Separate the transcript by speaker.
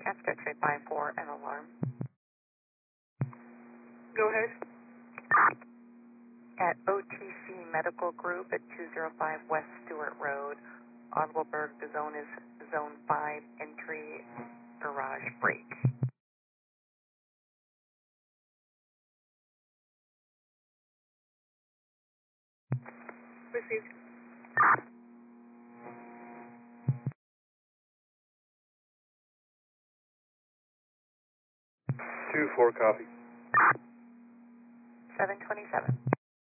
Speaker 1: After X-ray 54 and alarm.
Speaker 2: Go ahead.
Speaker 1: At OTC Medical Group at 205 West Stewart Road, Audubonburg, the zone is Zone 5, entry garage break.
Speaker 2: Received.
Speaker 3: 2-4 copy.
Speaker 1: 727.